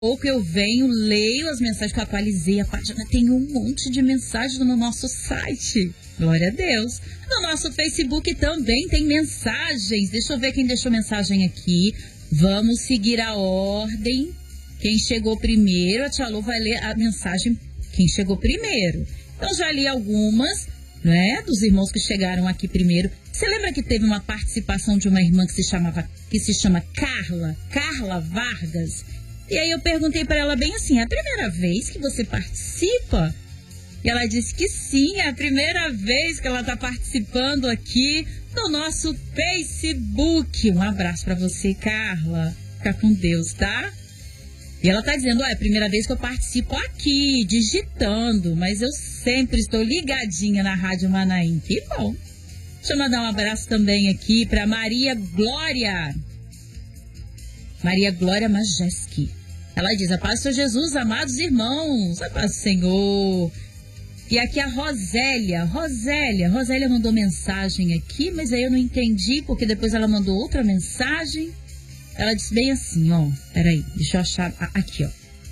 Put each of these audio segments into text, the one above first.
pouco eu venho, leio as mensagens que eu atualizei a página. Tem um monte de mensagens no nosso site. Glória a Deus. No nosso Facebook também tem mensagens. Deixa eu ver quem deixou mensagem aqui. Vamos seguir a ordem. Quem chegou primeiro, a Tia Lu vai ler a mensagem. Quem chegou primeiro. Então já li algumas, né, dos irmãos que chegaram aqui primeiro. Você lembra que teve uma participação de uma irmã que se chama Carla Vargas? E aí eu perguntei para ela bem assim, é a primeira vez que você participa? E ela disse que sim, é a primeira vez que ela está participando aqui no nosso Facebook. Um abraço para você, Carla. Fica com Deus, tá? E ela está dizendo, é a primeira vez que eu participo aqui, digitando, mas eu sempre estou ligadinha na Rádio Manaim. Que bom. Deixa eu mandar um abraço também aqui para Maria Glória. Maria Glória Majeski. Ela diz, a paz do Senhor Jesus, amados irmãos, a paz do Senhor. E aqui a Rosélia mandou mensagem aqui, mas aí eu não entendi, porque depois ela mandou outra mensagem. Ela disse bem assim, ó, peraí, deixa eu achar, aqui, ó.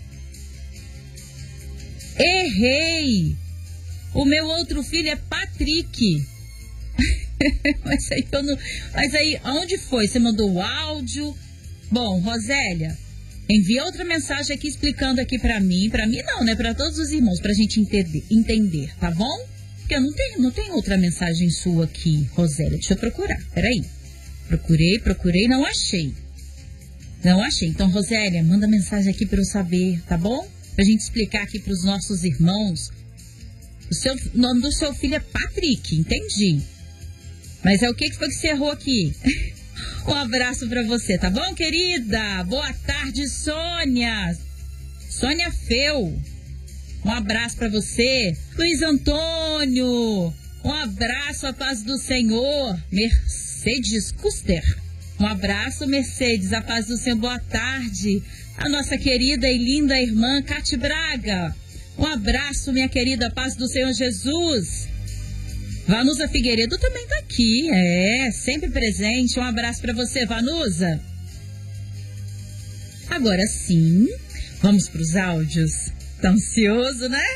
Errei! O meu outro filho é Patrick. Mas aí, onde foi? Você mandou o áudio? Bom, Rosélia, envia outra mensagem aqui explicando aqui pra mim não, né? Pra todos os irmãos, pra gente entender, tá bom? Porque eu não tenho outra mensagem sua aqui, Rosélia. Deixa eu procurar, peraí. Procurei, não achei. Então, Rosélia, manda mensagem aqui pra eu saber, tá bom? Pra gente explicar aqui pros nossos irmãos. O nome do seu filho é Patrick, entendi. Mas é o que foi que você errou aqui? Um abraço pra você, tá bom, querida? Boa tarde, Sônia. Sônia Feu. Um abraço pra você. Luiz Antônio. Um abraço, a paz do Senhor. Mercedes Custer. Um abraço, Mercedes, a paz do Senhor. Boa tarde. A nossa querida e linda irmã Cate Braga. Um abraço, minha querida, paz do Senhor Jesus. Vanusa Figueiredo também tá aqui, sempre presente. Um abraço para você, Vanusa. Agora sim, vamos para os áudios. Tá ansioso, né?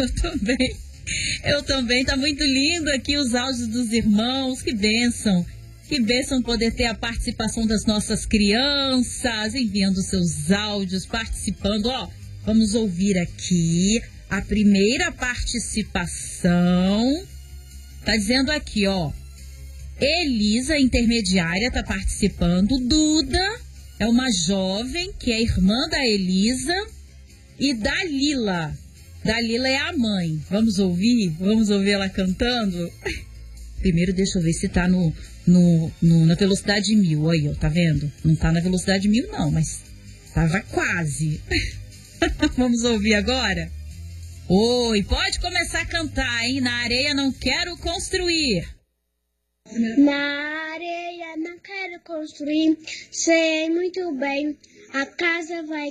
Eu também, tá muito lindo aqui os áudios dos irmãos, que bênção. Que bênção poder ter a participação das nossas crianças, enviando seus áudios, participando. Ó, vamos ouvir aqui a primeira participação. Tá dizendo aqui, ó, Elisa, intermediária, tá participando. Duda é uma jovem que é irmã da Elisa. E Dalila é a mãe. Vamos ouvir ela cantando? Primeiro deixa eu ver se tá na velocidade 1000. Aí, ó, tá vendo? Não tá na velocidade 1000 não, mas tava quase. Vamos ouvir agora? Oi, pode começar a cantar, hein? Na areia não quero construir. Na areia não quero construir. Sei muito bem, a casa vai